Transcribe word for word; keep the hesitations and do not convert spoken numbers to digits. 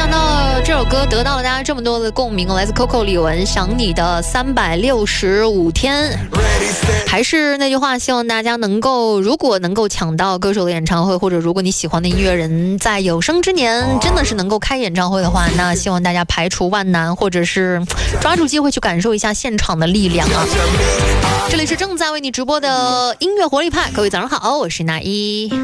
想到这首歌得到了大家这么多的共鸣，来自 Coco 李玟《想你的三百六十五天》。还是那句话，希望大家能够，如果能够抢到歌手的演唱会，或者如果你喜欢的音乐人在有生之年真的是能够开演唱会的话，那希望大家排除万难，或者是抓住机会去感受一下现场的力量啊！这里是正在为你直播的音乐活力派，各位早上好，我是那一。